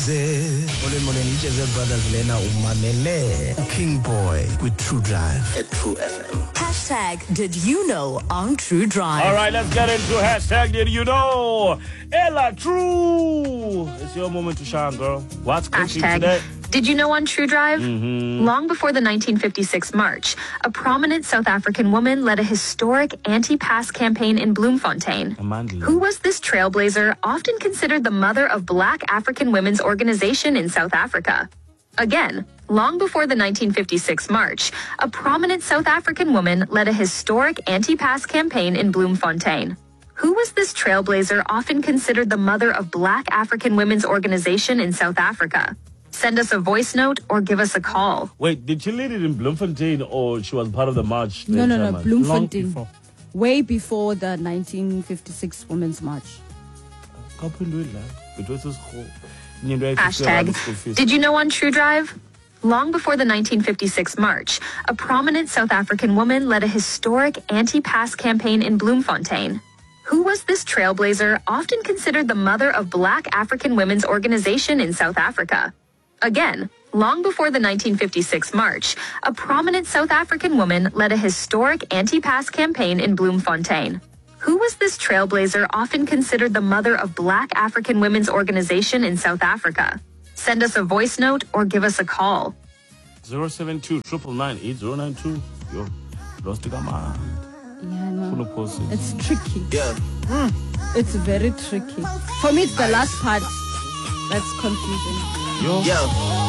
Brothers Lena umamele King Boy with True Drive at True FM. Hashtag did you know on True Drive. All right, let's get into hashtag did you know. Ella True. It's your moment to shine, girl. What's cooking today? Did you know on True Drive? Long before the 1956 march, a prominent South African woman led a historic anti-pass campaign in Bloemfontein. Who was this trailblazer, often considered the mother of Black African women's organization in South Africa? Again, long before the 1956 march, a prominent South African woman led a historic anti-pass campaign in Bloemfontein. Who was this trailblazer, often considered the mother of Black African women's organization in South Africa? Send us a voice note or give us a call. Wait, did she lead it in Bloemfontein or she was part of the march? No, Bloemfontein. Way before the 1956 Women's March. Hashtag, did you know on True Drive? Long before the 1956 march, a prominent South African woman led a historic anti-pass campaign in Bloemfontein. Who was this trailblazer, often considered the mother of Black African women's organization in South Africa? Again, long before the 1956 march, a prominent South African woman led a historic anti-pass campaign in Bloemfontein. Who was this trailblazer, often considered the mother of Black African women's organization in South Africa? Send us a voice note or give us a call. 072 999 8092. Yo, lost the gamma. Yeah, no. It's It's tricky. Yeah. It's very tricky. For me, it's the last part that's confusing. Yo.